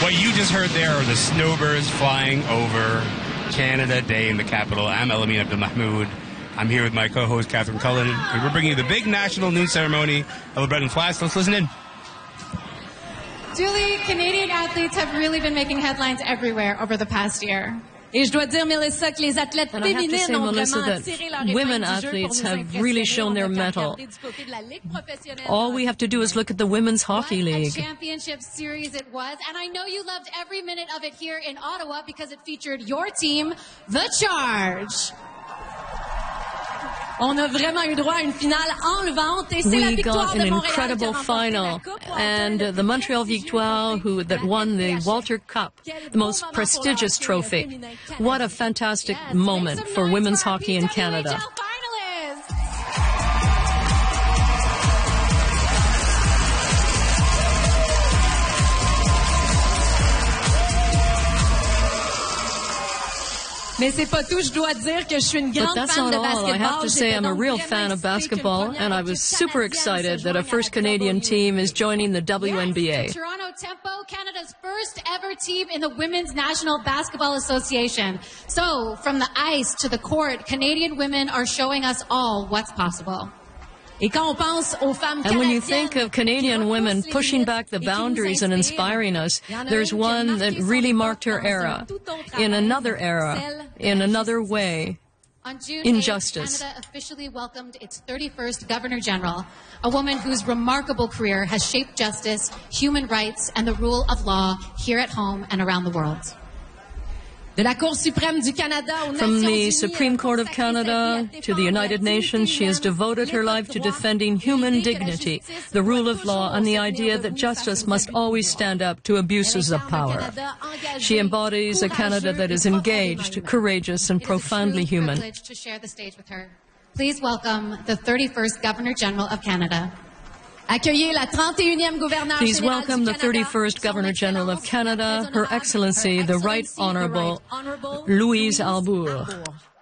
What you just heard there are the snowbirds flying over Canada Day in the capital. I'm Elamin Abdelmahmoud. I'm here with my co-host, Catherine Cullen, and we're bringing you the big national noon ceremony of the Breton Flats. Let's listen in. Julie, Canadian athletes have really been making headlines everywhere over the past year. Et je dois dire, Melissa, que les athlètes féminines ont vraiment tiré leur women athletes have really shown their mettle. All we have to do is look at the Women's Hockey League. What a championship series it was, and I know you loved every minute of it here in Ottawa because it featured your team, The Charge. On a vraiment eu droit à une finale enlevante et c'est la We victoire got de an Montréal incredible final, and the Montreal Victoire that won the Walter Cup, the most prestigious trophy. What a fantastic moment for women's hockey in Canada. Mais c'est pas tout, je dois dire que je suis une grande But that's fan not de all. I basketball. have to say I'm a real fan of basketball, and I was super excited that a first Canadian team is joining the WNBA. Yes, Toronto Tempo, Canada's first ever team in the Women's National Basketball Association. So, from the ice to the court, Canadian women are showing us all what's possible. Et quand on pense aux femmes And when you think of Canadian women pushing back the boundaries and inspiring us, there's one that really marked her era, in another era, in another way. On June 8th, Injustice. Canada officially welcomed its 31st Governor General, a woman whose remarkable career has shaped justice, human rights, and the rule of law here at home and around the world. de la Cour suprême du Canada aux From Nations the Unies, Supreme Court of Canada to the United Nations, she has devoted her life to defending human dignity, the rule of law, and the idea that justice must always stand up to abuses of power. She embodies a Canada that is engaged, courageous, and profoundly human. Privilege to share the stage with her. Please welcome the 31st Governor General of Canada. Accueillez la 31e gouverneure Please générale welcome du the Canada, 31st Governor General of Canada, Her Excellency, the Right Honourable Louise Arbour.